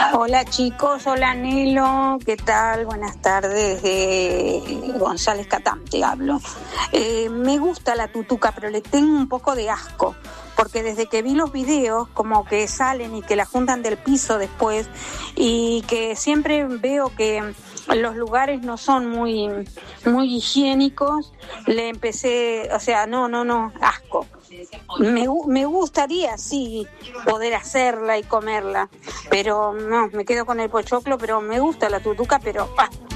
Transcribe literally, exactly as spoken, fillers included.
Hola chicos, hola Nelo, ¿qué tal? Buenas tardes, de González Catán te hablo. Eh, me gusta la tutuca, pero le tengo un poco de asco, porque desde que vi los videos como que salen y que la juntan del piso después, y que siempre veo que los lugares no son muy, muy higiénicos, le empecé, o sea, no, no, no, asco. Me, me gustaría, sí, poder hacerla y comerla, pero no, me quedo con el pochoclo, pero me gusta la tutuca, pero ah,